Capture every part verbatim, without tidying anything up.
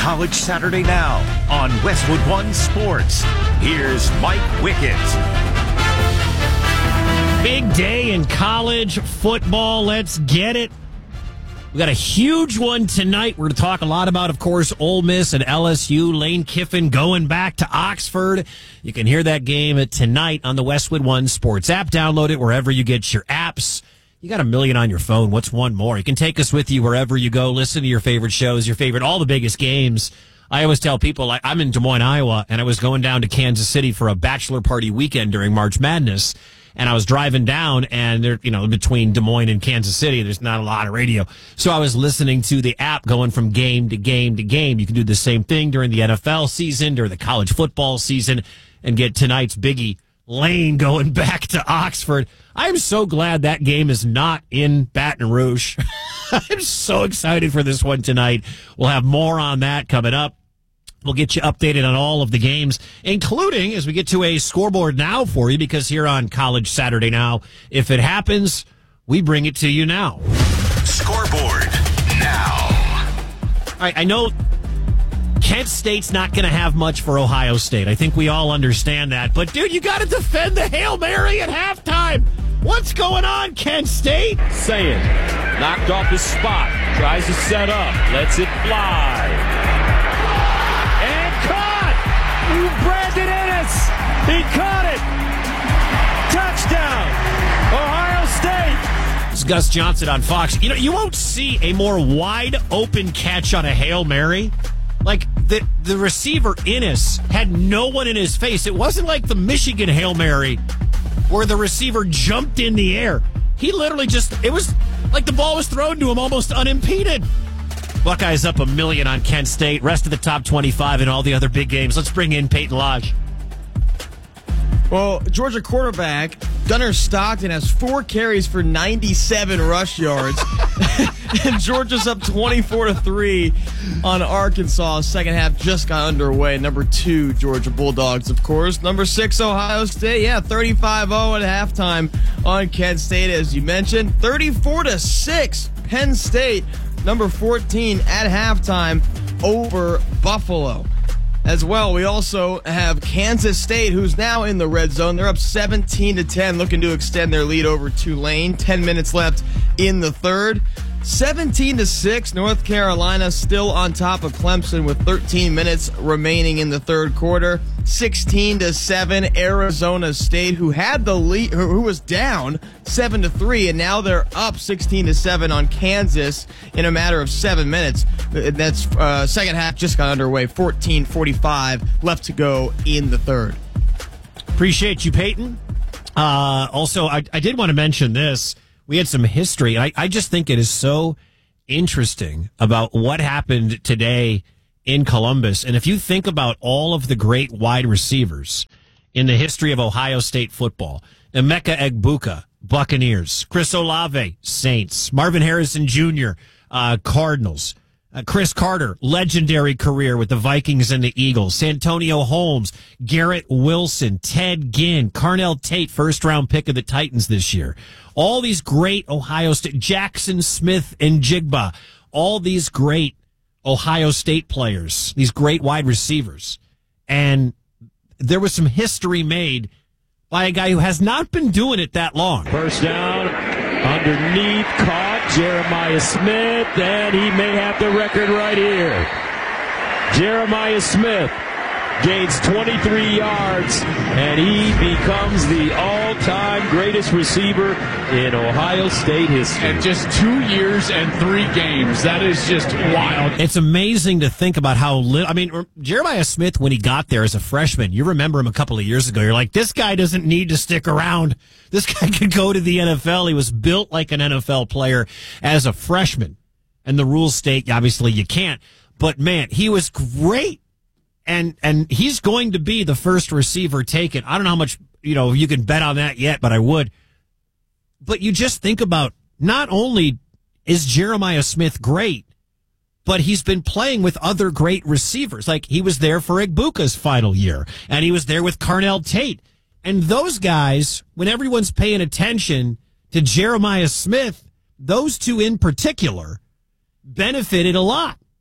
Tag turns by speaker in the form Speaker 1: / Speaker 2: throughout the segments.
Speaker 1: College Saturday Now on Westwood One Sports. Here's Mike Wickett.
Speaker 2: Big day in college football. Let's get it. We got a huge one tonight. We're going to talk a lot about, of course, Ole Miss and L S U. Lane Kiffin going back to Oxford. You can hear that game tonight on the Westwood One Sports app. Download it wherever you get your apps. You got a million on your phone. What's one more? You can take us with you wherever you go. Listen to your favorite shows, your favorite, all the biggest games. I always tell people, like, I'm in Des Moines, Iowa, and I was going down to Kansas City for a bachelor party weekend during March Madness. And I was driving down, and there, you know, between Des Moines and Kansas City, there's not a lot of radio. So I was listening to the app going from game to game to game. You can do the same thing during the N F L season, during the college football season, and get tonight's biggie, Lane going back to Oxford. I'm so glad that game is not in Baton Rouge. I'm so excited for this one tonight. We'll have more on that coming up. We'll get you updated on all of the games, including as we get to a scoreboard now for you, because here on College Saturday Now, if it happens, we bring it to you now.
Speaker 1: Scoreboard now.
Speaker 2: All right, I know Kent State's not going to have much for Ohio State. I think we all understand that. But, dude, you got to defend the Hail Mary at halftime. What's going on, Kent State?
Speaker 3: Saying, knocked off his spot, tries to set up, lets it fly. And caught! Brandon Ennis! He caught it! Touchdown! Ohio State!
Speaker 2: It's Gus Johnson on Fox. You know, you won't see a more wide open catch on a Hail Mary. Like, the the receiver, Ennis, had no one in his face. It wasn't like the Michigan Hail Mary where the receiver jumped in the air. He literally just, it was like the ball was thrown to him almost unimpeded. Buckeyes up a million on Kent State. Rest of the top twenty-five and all the other big games. Let's bring in Peyton Lodge.
Speaker 4: Well, Georgia quarterback Gunnar Stockton has four carries for ninety-seven rush yards. And Georgia's up twenty-four to three on Arkansas. Second half just got underway. Number two, Georgia Bulldogs, of course. Number six, Ohio State. Yeah, thirty-five oh at halftime on Kent State, as you mentioned. thirty-four to six, Penn State. Number fourteen at halftime over Buffalo. As well, we also have Kansas State, who's now in the red zone. They're up seventeen to ten, looking to extend their lead over Tulane. Ten minutes left in the third. seventeen to six, North Carolina still on top of Clemson with thirteen minutes remaining in the third quarter. sixteen to seven, Arizona State, who had the lead, who was down seven to three, and now they're up sixteen to seven on Kansas in a matter of seven minutes. That's uh, second half just got underway. fourteen forty-five left to go in the third.
Speaker 2: Appreciate you, Peyton. Uh, also, I, I did want to mention this. We had some history. I, I just think it is so interesting about what happened today in Columbus. And if you think about all of the great wide receivers in the history of Ohio State football, Emeka Egbuka, Buccaneers, Chris Olave, Saints, Marvin Harrison Junior, uh, Cardinals, Uh, Chris Carter, legendary career with the Vikings and the Eagles. Santonio Holmes, Garrett Wilson, Ted Ginn, Carnell Tate, first round pick of the Titans this year. All these great Ohio State, Jackson Smith and Jigba, all these great Ohio State players, these great wide receivers. And there was some history made by a guy who has not been doing it that long.
Speaker 3: First down, underneath, caught Jeremiah Smith, and he may have the record right here. Jeremiah Smith gains twenty-three yards, and he becomes the all-time greatest receiver in Ohio State history.
Speaker 5: And just two years and three games. That is just wild.
Speaker 2: It's amazing to think about how little. I mean, Jeremiah Smith, when he got there as a freshman, you remember him a couple of years ago. You're like, this guy doesn't need to stick around. This guy could go to the N F L. He was built like an N F L player as a freshman. And the rules state, obviously, you can't. But, man, he was great. And and he's going to be the first receiver taken. I don't know how much, you know, you can bet on that yet, but I would. But you just think about, not only is Jeremiah Smith great, but he's been playing with other great receivers. Like, he was there for Egbuka's final year, and he was there with Carnell Tate. And those guys, when everyone's paying attention to Jeremiah Smith, those two in particular benefited a lot.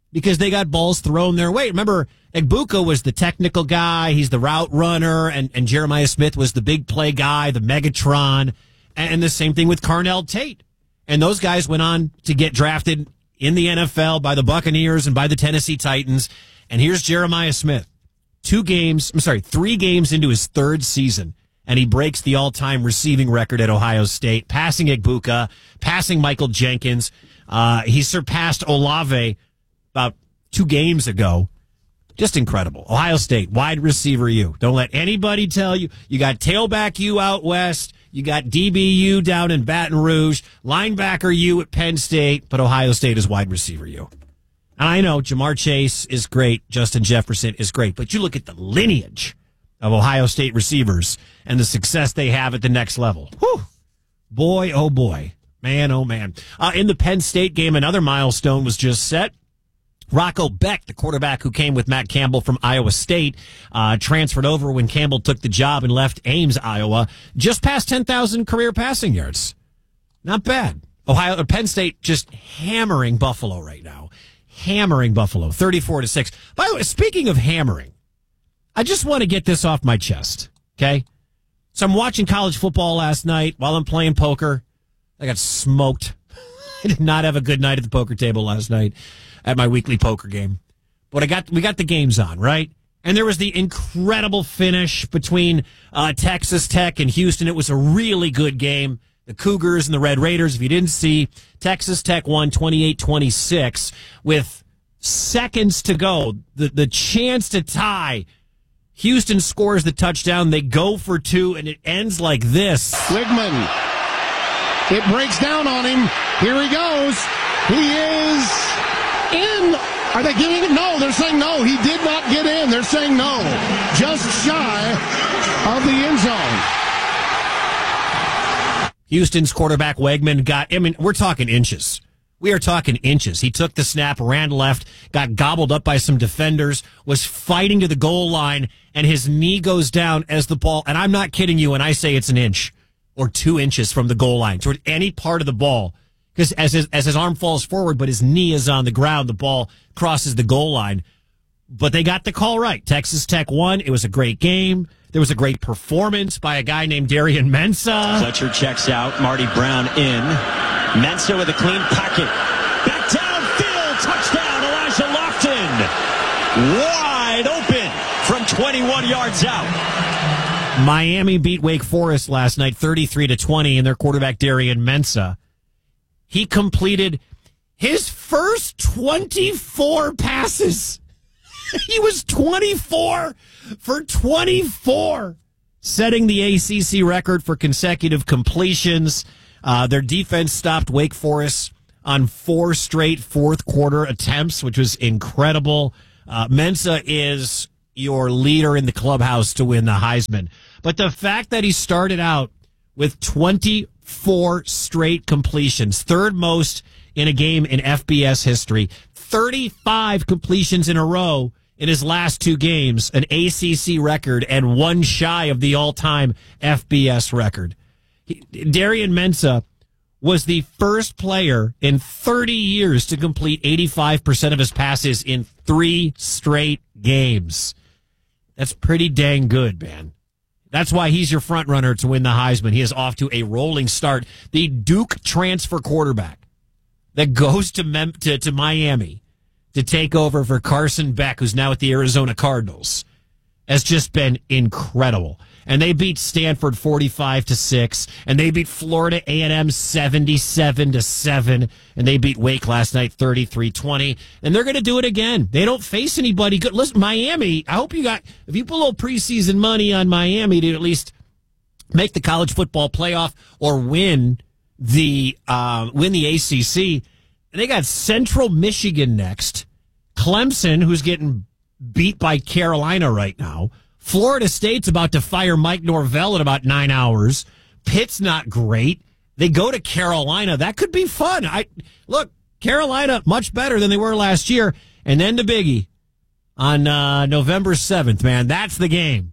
Speaker 2: because they got balls thrown their way. Remember, Egbuka was the technical guy. He's the route runner, and, and Jeremiah Smith was the big play guy, the Megatron, and the same thing with Carnell Tate. And those guys went on to get drafted in the N F L by the Buccaneers and by the Tennessee Titans. And here's Jeremiah Smith. Two games, I'm sorry, three games into his third season, and he breaks the all-time receiving record at Ohio State, passing Egbuka, passing Michael Jenkins. Uh, he surpassed Olave about two games ago. Just incredible. Ohio State, wide receiver U. Don't let anybody tell you. You got tailback U out west. You got D B U down in Baton Rouge. Linebacker U at Penn State. But Ohio State is wide receiver U. And I know Jamar Chase is great. Justin Jefferson is great. But you look at the lineage of Ohio State receivers and the success they have at the next level. Whew. Boy, oh boy. Man, oh man. Uh, in the Penn State game, another milestone was just set. Rocco Beck, the quarterback who came with Matt Campbell from Iowa State, uh, transferred over when Campbell took the job and left Ames, Iowa, just past ten thousand career passing yards. Not bad. Ohio, or Penn State just hammering Buffalo right now. Hammering Buffalo, thirty-four to six. By the way, speaking of hammering, I just want to get this off my chest, okay? So I'm watching college football last night while I'm playing poker. I got smoked. I did not have a good night at the poker table last night at my weekly poker game. But I got we got the games on, right? And there was the incredible finish between uh, Texas Tech and Houston. It was a really good game. The Cougars and the Red Raiders, if you didn't see, Texas Tech won twenty-eight twenty-six with seconds to go. The, the chance to tie. Houston scores the touchdown. They go for two, and it ends like this.
Speaker 6: Wigman. It breaks down on him. Here he goes. He is in. Are they giving it? No, they're saying no. He did not get in. They're saying no. Just shy of the end zone.
Speaker 2: Houston's quarterback Wegman got, I mean, we're talking inches. We are talking inches. He took the snap, ran left, got gobbled up by some defenders, was fighting to the goal line, and his knee goes down as the ball, and I'm not kidding you when I say it's an inch or two inches from the goal line toward any part of the ball. Because as his, as his arm falls forward, but his knee is on the ground, the ball crosses the goal line. But they got the call right. Texas Tech won. It was a great game. There was a great performance by a guy named Darian Mensah.
Speaker 7: Fletcher checks out. Marty Brown in. Mensah with a clean pocket. Back downfield. Touchdown. Elijah Lofton. Wide open from twenty-one yards out.
Speaker 2: Miami beat Wake Forest last night thirty-three to twenty, and their quarterback Darian Mensah. He completed his first twenty-four passes. He was twenty-four for twenty-four, setting the A C C record for consecutive completions. Uh, their defense stopped Wake Forest on four straight fourth quarter attempts, which was incredible. Uh, Mensah is your leader in the clubhouse to win the Heisman. But the fact that he started out with twenty-four straight completions, third most in a game in F B S history, thirty-five completions in a row in his last two games, an A C C record and one shy of the all-time F B S record. He, Darian Mensah was the first player in thirty years to complete eighty-five percent of his passes in three straight games. That's pretty dang good, man. That's why he's your front runner to win the Heisman. He is off to a rolling start. The Duke transfer quarterback that goes to Mem- to, to Miami to take over for Carson Beck, who's now at the Arizona Cardinals, has just been incredible. And they beat Stanford forty-five to six, and they beat Florida A and M seventy-seven to seven, and they beat Wake last night thirty-three twenty, and they're going to do it again. They don't face anybody good. Listen, Miami, I hope you got, if you put a little preseason money on Miami to at least make the college football playoff or win the uh, win the A C C, they got Central Michigan next, Clemson, who's getting beat by Carolina right now. Florida State's about to fire Mike Norvell in about nine hours. Pitt's not great. They go to Carolina. That could be fun. I look, Carolina much better than they were last year. And then the biggie on uh, November seventh, man. That's the game.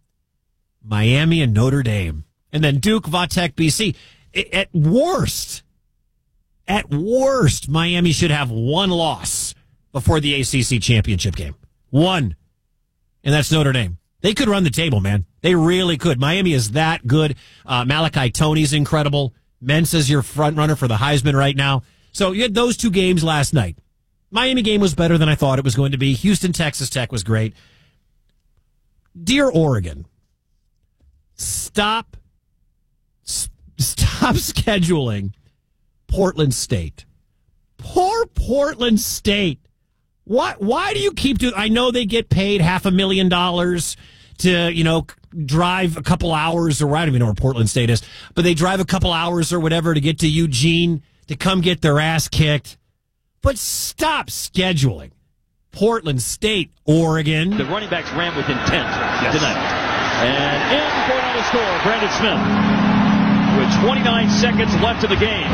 Speaker 2: Miami and Notre Dame. And then Duke, Vatech, B C. At worst, at worst, Miami should have one loss before the A C C championship game. One. And that's Notre Dame. They could run the table, man. They really could. Miami is that good. Uh, Malachi Toney's incredible. Mensa's your front runner for the Heisman right now. So you had those two games last night. Miami game was better than I thought it was going to be. Houston, Texas Tech was great. Dear Oregon, stop, s- stop scheduling Portland State. Poor Portland State. Why, why do you keep doing, I know they get paid half a million dollars to, you know, drive a couple hours, or I don't even know where Portland State is, but they drive a couple hours or whatever to get to Eugene to come get their ass kicked. But stop scheduling Portland State, Oregon.
Speaker 7: The running backs ran with intent yes. tonight. And in going on the score, Brandon Smith with twenty-nine seconds left of the game.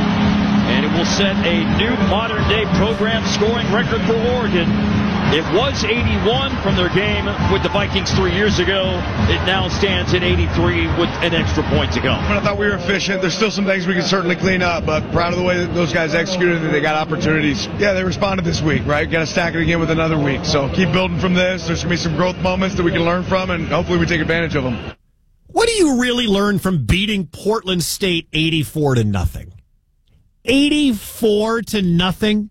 Speaker 7: And it will set a new modern-day program scoring record for Oregon. It was eighty-one from their game with the Vikings three years ago. It now stands at eighty-three with an extra point to go.
Speaker 8: But I thought we were efficient. There's still some things we can certainly clean up, but proud of the way that those guys executed and they got opportunities. Yeah, they responded this week, right? Got to stack it again with another week. So keep building from this. There's going to be some growth moments that we can learn from, and hopefully we take advantage of them.
Speaker 2: What do you really learn from beating Portland State eighty-four to nothing? eighty-four to nothing?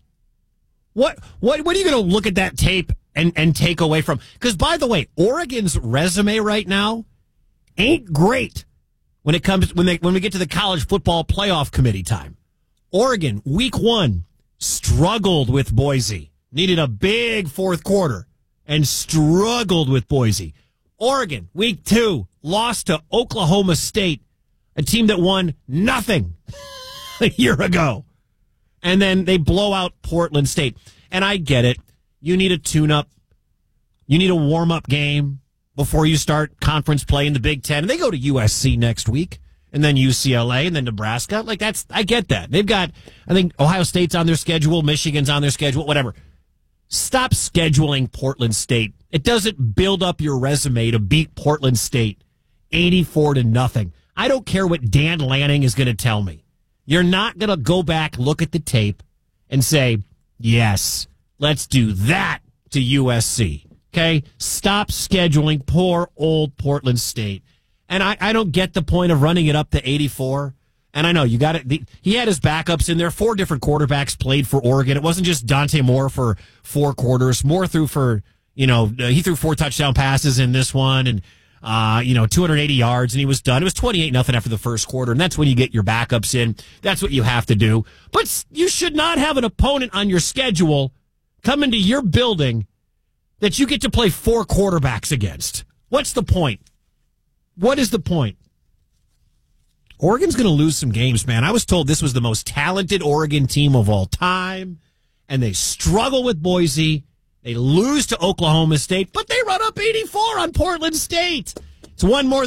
Speaker 2: What what what are you going to look at that tape and, and take away from? Because, by the way, Oregon's resume right now ain't great when it comes when they when we get to the college football playoff committee time. Oregon, week one, struggled with Boise. Needed a big fourth quarter and struggled with Boise. Oregon, week two, lost to Oklahoma State, a team that won nothing a year ago. And then they blow out Portland State. And I get it. You need a tune-up. You need a warm-up game before you start conference play in the Big Ten. And they go to U S C next week, and then U C L A, and then Nebraska. Like, that's, I get that. They've got, I think, Ohio State's on their schedule, Michigan's on their schedule, whatever. Stop scheduling Portland State. It doesn't build up your resume to beat Portland State eighty-four to nothing. I don't care what Dan Lanning is going to tell me. You're not going to go back, look at the tape, and say, yes, let's do that to U S C. Okay? Stop scheduling poor old Portland State. And I, I don't get the point of running it up to eighty-four. And I know you got it. The, he had his backups in there. Four different quarterbacks played for Oregon. It wasn't just Dante Moore for four quarters. Moore threw for, you know, uh, he threw four touchdown passes in this one, and Uh, you know, two hundred eighty yards, and he was done. It was twenty-eight nothing after the first quarter, and that's when you get your backups in. That's what you have to do. But you should not have an opponent on your schedule come into your building that you get to play four quarterbacks against. What's the point? What is the point? Oregon's going to lose some games, man. I was told this was the most talented Oregon team of all time, and they struggle with Boise. They lose to Oklahoma State, but they run up eighty-four on Portland State. It's one more